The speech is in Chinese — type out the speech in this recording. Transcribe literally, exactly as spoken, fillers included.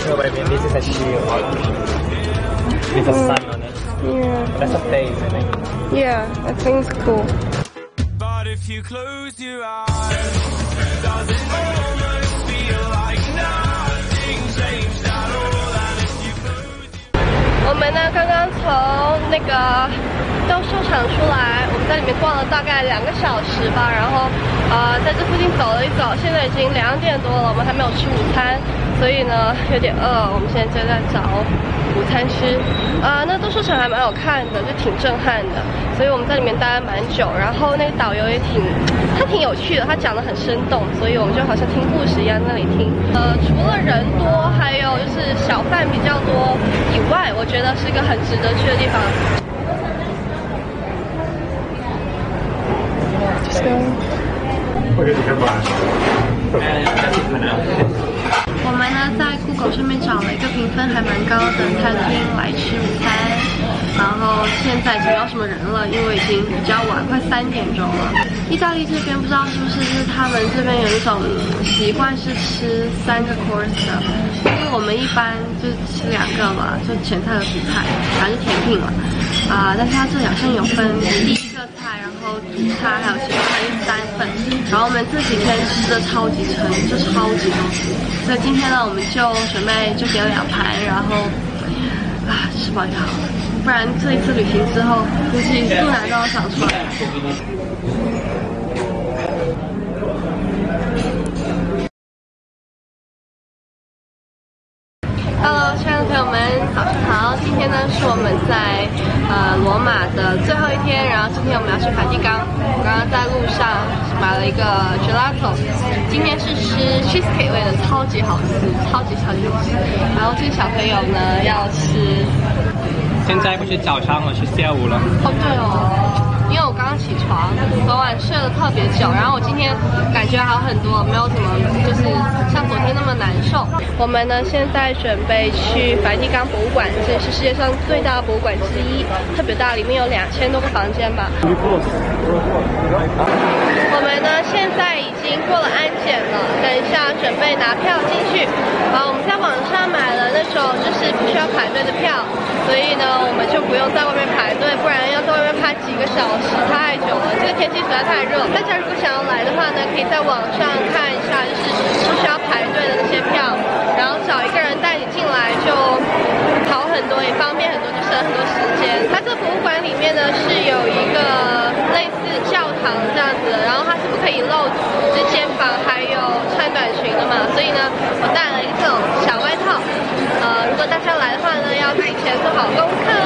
No, but I mean, this is a shield with a sun on it. Yeah. That's a face, I think. Yeah, that thing's cool. But if you close your eyes, does it almost feel like nothing changed at all? And if you close 我们呢，刚刚从那个斗兽场出来，我们在里面逛了大概两个小时吧，然后呃，在这附近走了一走，现在已经两点多了，我们还没有吃午餐，所以呢有点饿，我们现在就在找午餐吃。呃，那斗兽场还蛮好看的，就挺震撼的，所以我们在里面待了蛮久，然后那个导游也挺，他挺有趣的，他讲得很生动，所以我们就好像听故事一样在那里听。呃，除了人多，还有就是小贩比较多以外，我觉得是一个很值得去的地方。我们呢在 Google 上面找了一个评分还蛮高的餐厅来吃午餐，然后现在已经没有什么人了，因为已经比较晚，快三点钟了。意大利这边不知道是不是就是他们这边有一种习惯是吃三个 course 的，因为我们一般就吃两个嘛，就前菜和主菜，还是甜品嘛。啊、呃，但是它这里好像有分第一个菜，然后主菜还有其他菜是三份，然后我们这几天吃的超级撑，就超级多，所以今天呢我们就准备就点了两盘，然后啊吃饱就好了，不然这一次旅行之后估计肚腩都要长出来了。Hello， 亲爱的朋友们，早上好！今天呢是我们在呃罗马的最后一天，然后今天我们要去梵蒂冈。我刚刚在路上买了一个 gelato， 今天是吃 cheesecake 味的，超级好吃，超级超级好吃。然后这个小朋友呢要吃， 现在不是早上了，是下午了。 哦对哦。因为我刚刚起床，昨晚睡了特别久，然后我今天感觉好很多，没有怎么就是像昨天那么难受。我们呢现在准备去梵蒂冈博物馆，这是世界上最大的博物馆之一，特别大，里面有两千多个房间吧。我们呢现在已经过了安检了，等一下准备拿票进去。好，我们在网上买了那种就是不需要排队的票，所以呢我们就不用在外面排队，不然要在外面排几个小时太久了，这个天气实在太热。大家如果想要来的话呢，可以在网上看一下，就是不需要排队的那些票，然后找一个人带你进来就好很多，也方便很多，就省很多时间。它这博物馆里面呢是有一个类似教堂这样子的，然后它是不可以露就是肩膀还有穿短裙的嘛，所以呢我带了一个这种小外套。呃，如果大家来的话呢，要提前做好功课。